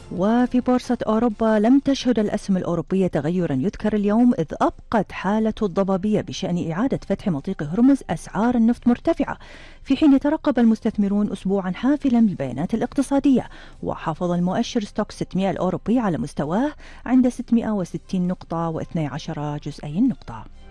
وفي بورصة أوروبا لم تشهد الأسهم الأوروبية تغيرا يذكر اليوم، إذ أبقت حالة الضبابية بشأن إعادة فتح مضيق هرمز أسعار النفط مرتفعة، في حين يترقب المستثمرون أسبوعا حافلا بالبيانات الاقتصادية. وحافظ المؤشر ستوك 600 الأوروبي على مستواه عند 660 نقطة و12 جزئي نقطة.